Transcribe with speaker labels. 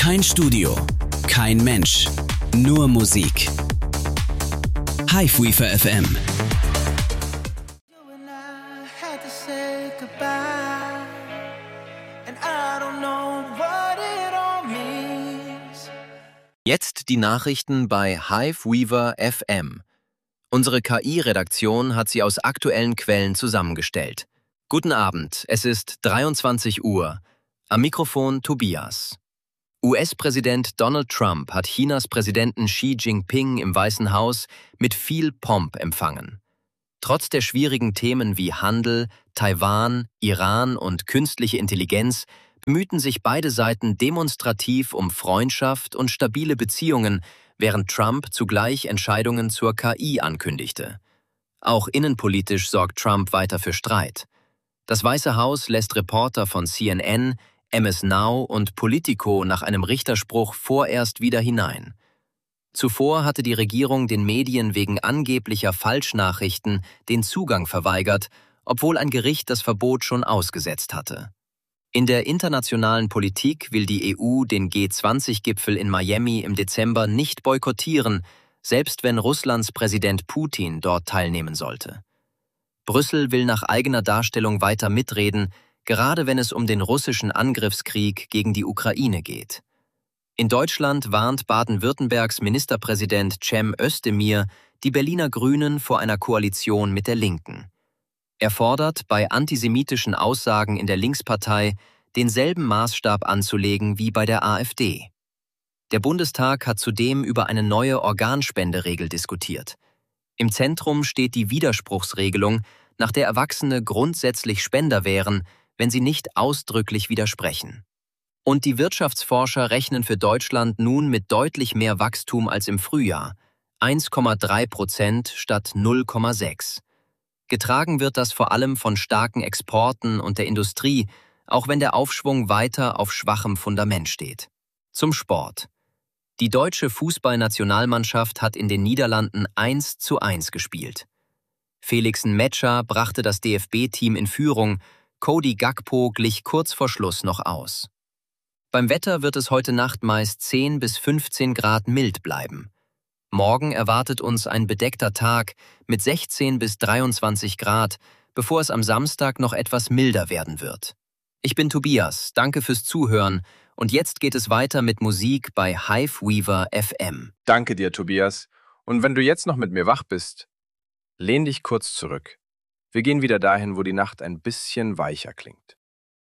Speaker 1: Kein Studio, kein Mensch, nur Musik. Hiveweaver FM.
Speaker 2: Jetzt die Nachrichten bei Hiveweaver FM. Unsere KI-Redaktion hat sie aus aktuellen Quellen zusammengestellt. Guten Abend, es ist 23 Uhr. Am Mikrofon Tobias. US-Präsident Donald Trump hat Chinas Präsidenten Xi Jinping im Weißen Haus mit viel Pomp empfangen. Trotz der schwierigen Themen wie Handel, Taiwan, Iran und künstliche Intelligenz bemühten sich beide Seiten demonstrativ um Freundschaft und stabile Beziehungen, während Trump zugleich Entscheidungen zur KI ankündigte. Auch innenpolitisch sorgt Trump weiter für Streit. Das Weiße Haus lässt Reporter von CNN, MS Now und Politico nach einem Richterspruch vorerst wieder hinein. Zuvor hatte die Regierung den Medien wegen angeblicher Falschnachrichten den Zugang verweigert, obwohl ein Gericht das Verbot schon ausgesetzt hatte. In der internationalen Politik will die EU den G20-Gipfel in Miami im Dezember nicht boykottieren, selbst wenn Russlands Präsident Putin dort teilnehmen sollte. Brüssel will nach eigener Darstellung weiter mitreden, gerade wenn es um den russischen Angriffskrieg gegen die Ukraine geht. In Deutschland warnt Baden-Württembergs Ministerpräsident Cem Özdemir die Berliner Grünen vor einer Koalition mit der Linken. Er fordert, bei antisemitischen Aussagen in der Linkspartei denselben Maßstab anzulegen wie bei der AfD. Der Bundestag hat zudem über eine neue Organspenderegel diskutiert. Im Zentrum steht die Widerspruchsregelung, nach der Erwachsene grundsätzlich Spender wären, wenn sie nicht ausdrücklich widersprechen. Und die Wirtschaftsforscher rechnen für Deutschland nun mit deutlich mehr Wachstum als im Frühjahr, 1,3% statt 0,6%. Getragen wird das vor allem von starken Exporten und der Industrie, auch wenn der Aufschwung weiter auf schwachem Fundament steht. Zum Sport. Die deutsche Fußballnationalmannschaft hat in den Niederlanden 1:1 gespielt. Felix Nmecha brachte das DFB-Team in Führung, Cody Gakpo glich kurz vor Schluss noch aus. Beim Wetter wird es heute Nacht meist 10 bis 15 Grad mild bleiben. Morgen erwartet uns ein bedeckter Tag mit 16 bis 23 Grad, bevor es am Samstag noch etwas milder werden wird. Ich bin Tobias, danke fürs Zuhören und jetzt geht es weiter mit Musik bei Hiveweaver FM.
Speaker 3: Danke dir, Tobias. Und wenn du jetzt noch mit mir wach bist, lehn dich kurz zurück. Wir gehen wieder dahin, wo die Nacht ein bisschen weicher klingt.